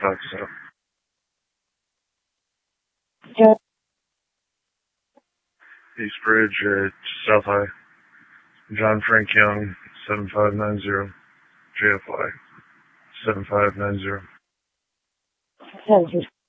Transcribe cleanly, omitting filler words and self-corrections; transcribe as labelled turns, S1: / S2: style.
S1: Foxtrot.
S2: Yeah.
S1: East Bridge at South High. John Frank Young, 7590. JFY, 7590.
S2: Thank you.